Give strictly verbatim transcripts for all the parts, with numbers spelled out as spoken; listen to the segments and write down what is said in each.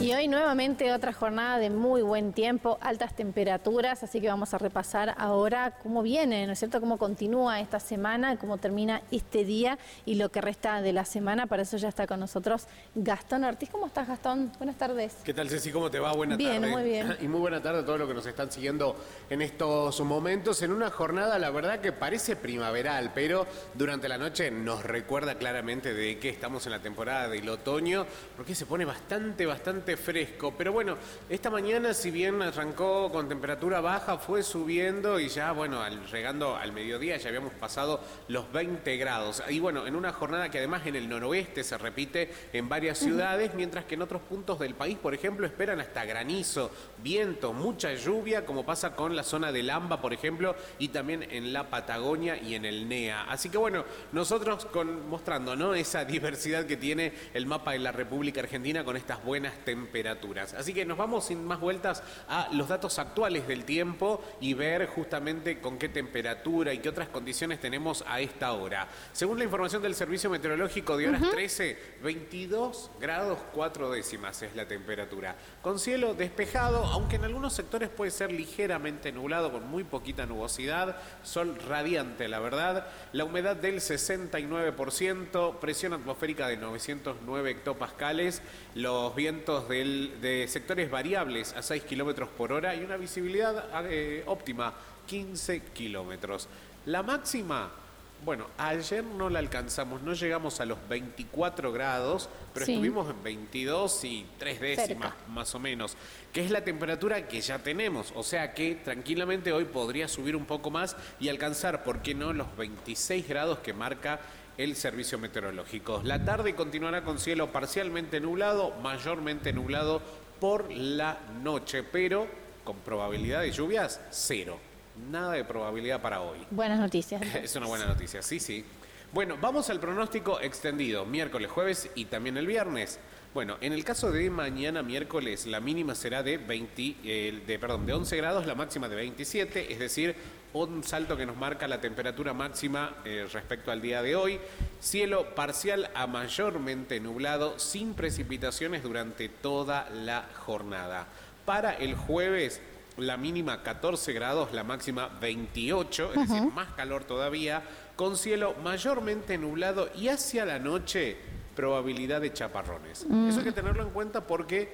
Y hoy nuevamente otra jornada de muy buen tiempo, altas temperaturas, así que vamos a repasar ahora cómo viene, ¿no es cierto?, cómo continúa esta semana, cómo termina este día y lo que resta de la semana. Para eso ya está con nosotros Gastón Ortiz. ¿Cómo estás, Gastón? Buenas tardes. ¿Qué tal, Ceci? ¿Cómo te va? Buena bien, tarde. Bien, muy bien. Y muy buena tarde a todos los que nos están siguiendo en estos momentos, en una jornada, la verdad, que parece primaveral, pero durante la noche nos recuerda claramente de que estamos en la temporada del otoño, porque se pone bastante, bastante fresco. Pero bueno, esta mañana, si bien arrancó con temperatura baja, fue subiendo y ya, bueno, al, llegando al mediodía ya habíamos pasado los veinte grados. Y bueno, en una jornada que además en el noroeste se repite en varias ciudades, uh-huh. mientras que en otros puntos del país, por ejemplo, esperan hasta granizo, viento, mucha lluvia, como pasa con la zona del AMBA, por ejemplo, y también en la Patagonia y en el NEA. Así que bueno, nosotros con, mostrando, ¿no?, esa diversidad que tiene el mapa de la República Argentina con estas buenas temperaturas. Así que nos vamos sin más vueltas a los datos actuales del tiempo y ver justamente con qué temperatura y qué otras condiciones tenemos a esta hora. Según la información del Servicio Meteorológico de horas uh-huh. trece, veintidós grados cuatro décimas es la temperatura. Con cielo despejado, aunque en algunos sectores puede ser ligeramente nublado con muy poquita nubosidad, sol radiante, la verdad. La humedad del sesenta y nueve por ciento, presión atmosférica de novecientos nueve hectopascales, los vientos del, de sectores variables a seis kilómetros por hora y una visibilidad eh, óptima, quince kilómetros. La máxima, bueno, ayer no la alcanzamos, no llegamos a los veinticuatro grados, pero sí. estuvimos en veintidós y tres décimas, cerca. Más o menos, que es la temperatura que ya tenemos, o sea que tranquilamente hoy podría subir un poco más y alcanzar, ¿por qué no?, los veintiséis grados que marca el servicio meteorológico. La tarde continuará con cielo parcialmente nublado, mayormente nublado por la noche, pero con probabilidad de lluvias cero. Nada de probabilidad para hoy. Buenas noticias. Entonces. Es una buena noticia, sí, sí. Bueno, vamos al pronóstico extendido, miércoles, jueves y también el viernes. Bueno, en el caso de mañana, miércoles, la mínima será de, veinte, eh, de, perdón, de once grados, la máxima de veintisiete, es decir, un salto que nos marca la temperatura máxima eh, respecto al día de hoy. Cielo parcial a mayormente nublado, sin precipitaciones durante toda la jornada. Para el jueves, la mínima catorce grados, la máxima veintiocho, es uh-huh. decir, más calor todavía, con cielo mayormente nublado y hacia la noche probabilidad de chaparrones. Mm. Eso hay que tenerlo en cuenta porque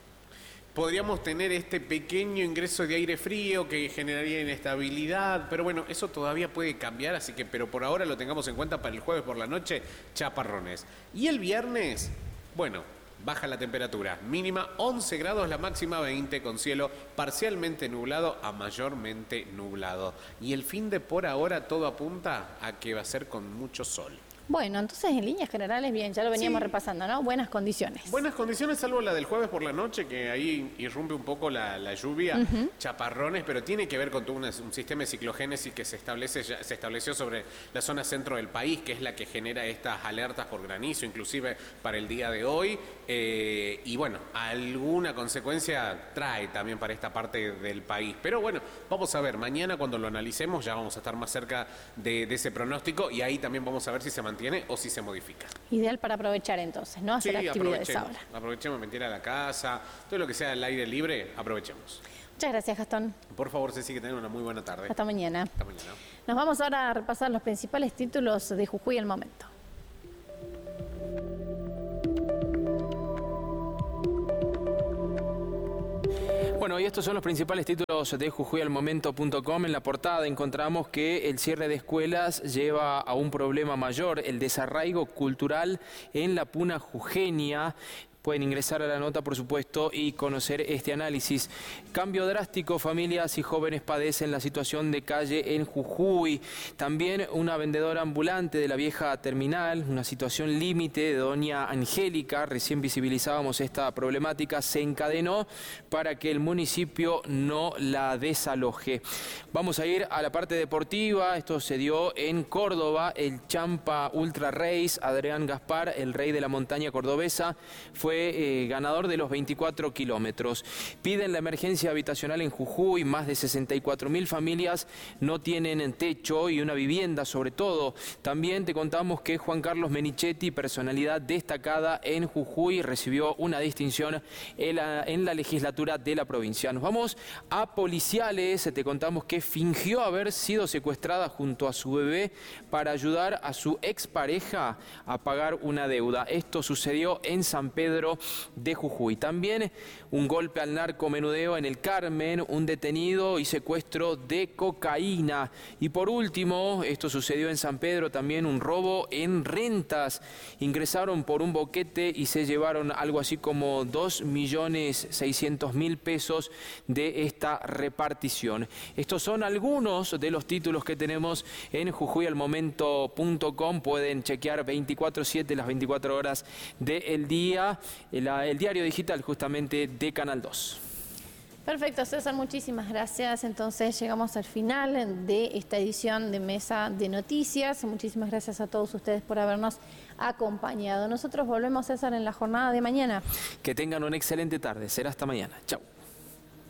podríamos tener este pequeño ingreso de aire frío que generaría inestabilidad, pero bueno, eso todavía puede cambiar, así que, pero por ahora lo tengamos en cuenta para el jueves por la noche, chaparrones. Y el viernes, bueno, baja la temperatura, mínima once grados, la máxima veinte, con cielo parcialmente nublado a mayormente nublado. Y el fin de por ahora todo apunta a que va a ser con mucho sol. Bueno, entonces en líneas generales, bien, ya lo veníamos sí. repasando, ¿no? Buenas condiciones. Buenas condiciones, salvo la del jueves por la noche, que ahí irrumpe un poco la, la lluvia, uh-huh. chaparrones, pero tiene que ver con todo un, un sistema de ciclogénesis que se establece ya, se estableció sobre la zona centro del país, que es la que genera estas alertas por granizo, inclusive para el día de hoy. Eh, y bueno, alguna consecuencia trae también para esta parte del país. Pero bueno, vamos a ver, mañana cuando lo analicemos ya vamos a estar más cerca de, de ese pronóstico y ahí también vamos a ver si se mantiene tiene o si se modifica. Ideal para aprovechar entonces, ¿no? Hacer sí, actividades ahora. Aprovechemos, mentir a la casa, todo lo que sea al aire libre, aprovechemos. Muchas gracias, Gastón. Por favor, Ceci, que tengan una muy buena tarde. Hasta mañana. Hasta mañana. Nos vamos ahora a repasar los principales títulos de Jujuy al momento. Bueno, y estos son los principales títulos de Jujuy al momento punto com. En la portada encontramos que el cierre de escuelas lleva a un problema mayor, el desarraigo cultural en la Puna jujeña. Pueden ingresar a la nota, por supuesto, y conocer este análisis. Cambio drástico, familias y jóvenes padecen la situación de calle en Jujuy. También una vendedora ambulante de la vieja terminal, una situación límite de doña Angélica, recién visibilizábamos esta problemática, se encadenó para que el municipio no la desaloje. Vamos a ir a la parte deportiva, esto se dio en Córdoba, el Champa Ultra Race, Adrián Gaspar, el rey de la montaña cordobesa, fue fue eh, ganador de los veinticuatro kilómetros. Piden la emergencia habitacional en Jujuy, más de sesenta y cuatro mil familias no tienen techo y una vivienda sobre todo. También te contamos que Juan Carlos Menichetti, personalidad destacada en Jujuy, recibió una distinción en la, en la legislatura de la provincia. Nos vamos a Policiales, te contamos que fingió haber sido secuestrada junto a su bebé para ayudar a su expareja a pagar una deuda. Esto sucedió en San Pedro de Jujuy. También un golpe al narcomenudeo en el Carmen, un detenido y secuestro de cocaína. Y por último, esto sucedió en San Pedro, también un robo en rentas. Ingresaron por un boquete y se llevaron algo así como dos millones seiscientos mil pesos de esta repartición. Estos son algunos de los títulos que tenemos en jujuy al momento punto com. Pueden chequear veinticuatro siete las veinticuatro horas del día, el, el diario digital justamente de Canal dos. Perfecto, César, muchísimas gracias. Entonces llegamos al final de esta edición de Mesa de Noticias. Muchísimas gracias a todos ustedes por habernos acompañado. Nosotros volvemos, César, en la jornada de mañana. Que tengan una excelente tarde. Será hasta mañana. Chau.